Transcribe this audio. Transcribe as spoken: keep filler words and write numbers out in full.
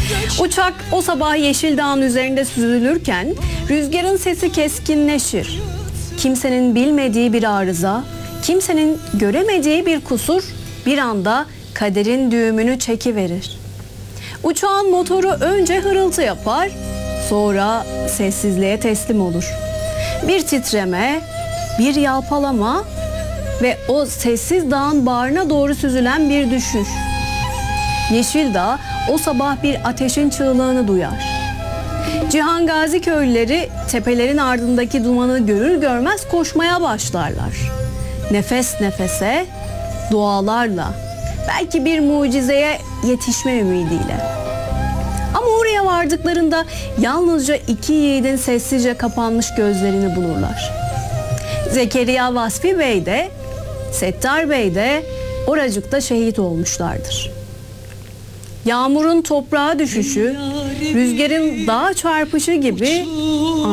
Uçak o sabah Yeşildağ'ın üzerinde süzülürken rüzgarın sesi keskinleşir. Kimsenin bilmediği bir arıza, kimsenin göremediği bir kusur bir anda kaderin düğümünü çekiverir. Uçağın motoru önce hırıltı yapar, sonra sessizliğe teslim olur. Bir titreme, bir yalpalama ve o sessiz dağın bağrına doğru süzülen bir düşüş. Yeşildağ o sabah bir ateşin çığlığını duyar. Cihangazi köylüleri tepelerin ardındaki dumanı görür görmez koşmaya başlarlar. Nefes nefese, dualarla, belki bir mucizeye yetişme ümidiyle. Ama oraya vardıklarında yalnızca iki yiğidin sessizce kapanmış gözlerini bulurlar. Zekeriya Vasfi Bey de, Settar Bey de oracıkta şehit olmuşlardır. Yağmurun toprağa düşüşü, rüzgarın dağa çarpışı gibi